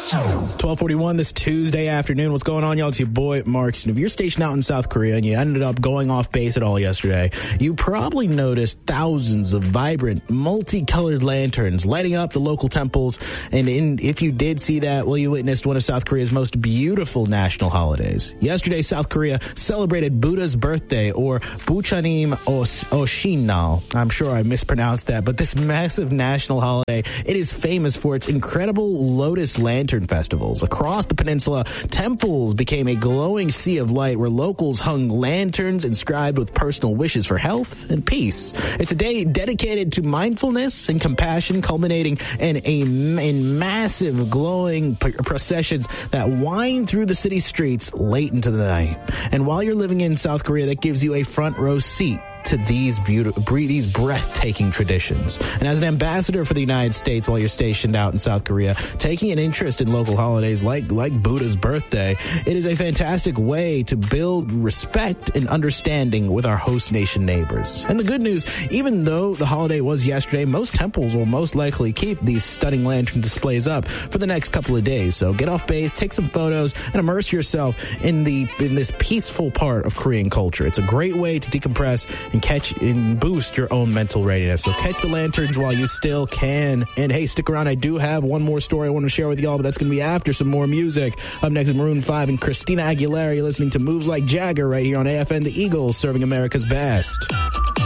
12:41 this Tuesday afternoon. What's going on, y'all? It's your boy, Marks. And if you're stationed out in South Korea and you ended up going off base at all yesterday, you probably noticed thousands of vibrant, multicolored lanterns lighting up the local temples. And if you did see that, well, you witnessed one of South Korea's most beautiful national holidays. Yesterday, South Korea celebrated Buddha's birthday, or Buchanim Oshinnal. I'm sure I mispronounced that, but this massive national holiday, it is famous for its incredible lotus lantern festivals. Across the peninsula, temples became a glowing sea of light where locals hung lanterns inscribed with personal wishes for health and peace. It's a day dedicated to mindfulness and compassion, culminating in massive glowing processions that wind through the city streets late into the night. And while you're living in South Korea, that gives you a front row seat to these breathtaking traditions. And as an ambassador for the United States while you're stationed out in South Korea, taking an interest in local holidays like Buddha's birthday, it is a fantastic way to build respect and understanding with our host nation neighbors. And the good news, even though the holiday was yesterday, most temples will most likely keep these stunning lantern displays up for the next couple of days. So get off base, take some photos, and immerse yourself in this peaceful part of Korean culture. It's a great way to decompress and boost your own mental readiness. So catch the lanterns while you still can. And hey, stick around. I do have one more story I want to share with y'all, but that's going to be after some more music. Up next is Maroon 5 and Christina Aguilera. You're listening to Moves Like Jagger right here on AFN The Eagles, serving America's best.